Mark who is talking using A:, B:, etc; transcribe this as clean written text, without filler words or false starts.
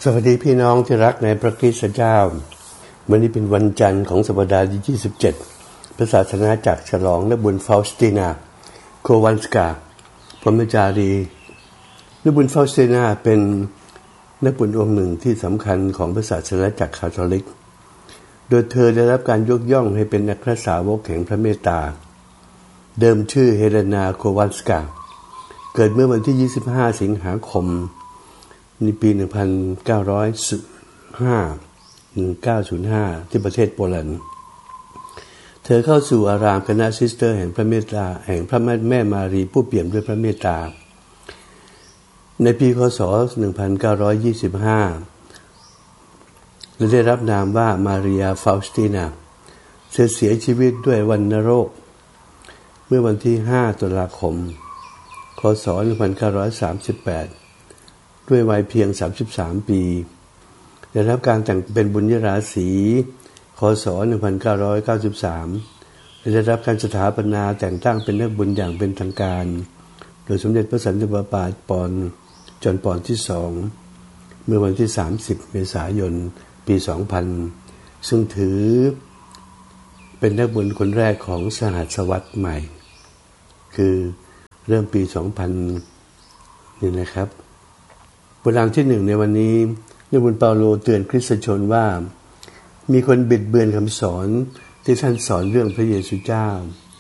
A: สวัสดีพี่น้องที่รักในพระคริสต์เจ้าวันนี้เป็นวันจันทร์ของสัปดาห์ที่27พระศาสนาจักรฉลองนบุญฟาสตินาโควันสกาพรหมจารีนบุญฟาสตินาเป็นนักบุญองค์หนึ่งที่สำคัญของพระศาสนาจักรคาทอลิกโดยเธอได้รับการยกย่องให้เป็นนักสาวกแห่งพระเมตตาเดิมชื่อเฮเลนาโควันสกาเกิดเมื่อวันที่25สิงหาคมในปี1905ที่ประเทศโปแลนด์เธอเข้าสู่อารามคณะซิสเตอร์แห่งพระเมตตาแห่งพระแม่มารีผู้เปี่ยมด้วยพระเมตตาในปีคศ1925และได้รับนามว่ามาเรียฟาสตินาเธอเสียชีวิตด้วยวัณโรคเมื่อวันที่5ตุลาคมคศ1938ด้วยวัยเพียง33ปีได้รับการแต่งเป็นบุญยราศีคศ1993ได้รับการสถาปนาแต่งตั้งเป็นนักบุญอย่างเป็นทางการโดยสมเด็จพระสันตะปาปาจอห์นปอนที่2เมื่อวันที่30เมษายนปี2000ซึ่งถือเป็นนักบุญคนแรกของสหัสวรรษใหม่คือเริ่มปี2000นี่นะครับบทหลังที่1ในวันนี้นักบุญเปาโลเตือนคริสตชนว่ามีคนบิดเบือนคำสอนที่ท่านสอนเรื่องพระเยซูเจ้า